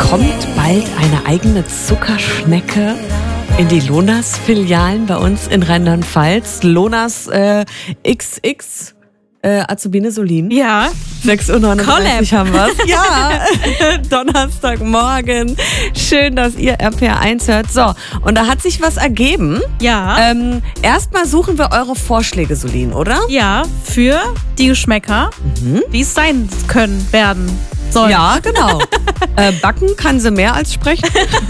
Kommt bald eine eigene Zuckerschnecke in die Lonas-Filialen bei uns in Rheinland-Pfalz? Lonas XX Azubine Solin. Ja. 6:39 Uhr haben wir's. Ja, Donnerstagmorgen. Schön, dass ihr RPR1 hört. So, und da hat sich was ergeben. Ja. Erstmal suchen wir eure Vorschläge, Solin, oder? Ja, für die Geschmäcker, wie es sein werden soll. Ja, genau. Backen kann sie mehr als sprechen.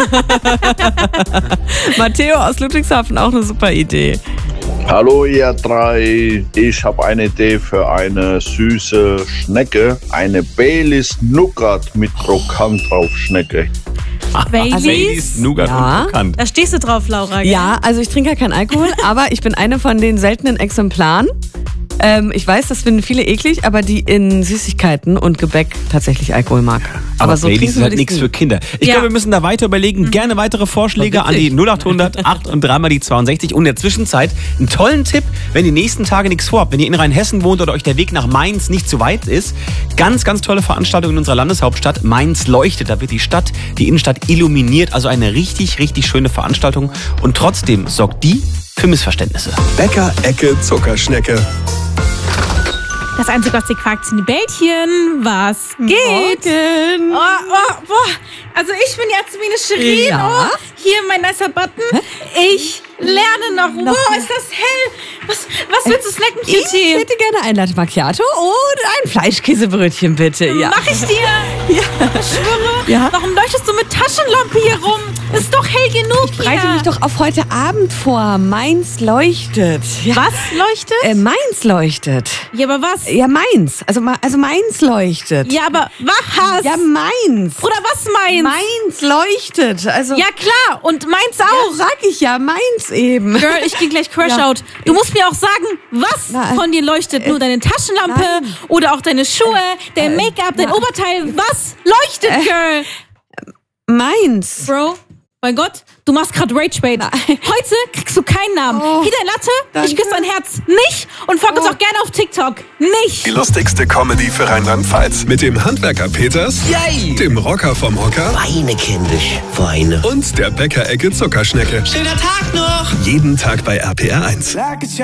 Matteo aus Ludwigshafen, auch eine super Idee. Hallo ihr drei, ich habe eine Idee für eine süße Schnecke, eine Baileys Nougat mit Krokant drauf Schnecke. Baileys Nougat Ja. und Krokant. Da stehst du drauf, Laura. Gell? Ja, also ich trinke ja keinen Alkohol, aber ich bin eine von den seltenen Exemplaren. Ich weiß, das finden viele eklig, aber die in Süßigkeiten und Gebäck tatsächlich Alkohol mag. Aber so Baileys trinken ist halt würde nichts ich's für nie. Kinder. Ich Ja. glaube, wir müssen da weiter überlegen. Gerne weitere Vorschläge an die 0800 8 und 3 mal die 62. Und in der Zwischenzeit einen tollen Tipp, wenn ihr die nächsten Tage nichts vorhabt. Wenn ihr in Rheinhessen wohnt oder euch der Weg nach Mainz nicht zu weit ist. Ganz, ganz tolle Veranstaltung in unserer Landeshauptstadt. Mainz leuchtet. Da wird die Innenstadt illuminiert. Also eine richtig, richtig schöne Veranstaltung. Und trotzdem sorgt die für Missverständnisse. Bäcker-Ecke Zuckerschnecke. Das Einzige, was sie quakt, sind die Bällchen. Was geht? Morgen. Boah. Also ich bin jetzt wie eine Shirin. Ja. Oh, hier mein nicer Button. Ich lerne noch. Wow, ist das hell. Was willst du snacken, Ich Kitty? hätte gerne ein Latte Macchiato und ein Fleischkäsebrötchen, bitte. Ja. Mach ich dir. Ja. Ich schwöre. Ja. Warum leuchtest du mit Taschenlampe hier rum? Ist doch hell genug Ich bereite hier. mich doch auf heute Abend vor. Mainz leuchtet. Ja. Was leuchtet? Mainz leuchtet. Ja, aber was? Ja, Mainz. Also Mainz leuchtet. Ja, aber was? Ja, Mainz. Oder was meinst? Mainz leuchtet. Also Ja, klar. Und meins auch. sag ich ja, Mainz eben. Girl, ich gehe gleich Crash Ja. out. Du musst mir auch sagen, was Na, von dir leuchtet. Nur deine Taschenlampe nein. oder auch deine Schuhe, dein Make-up, dein na. Oberteil. Was leuchtet, Girl? Mainz. Bro, mein Gott, du machst gerade Ragebait. Heute kriegst du keinen Namen. Oh, Hier dein Latte, danke. ich küsse dein Herz nicht und folg uns auch gerne auf TikTok. Nicht. Die lustigste Comedy für Rheinland-Pfalz. Mit dem Handwerker Peters, Yay! dem Rocker vom Hocker Weine, kindisch, Weine. und der Bäcker-Ecke Zuckerschnecke. Schöner Tag noch! Jeden Tag bei RPR1.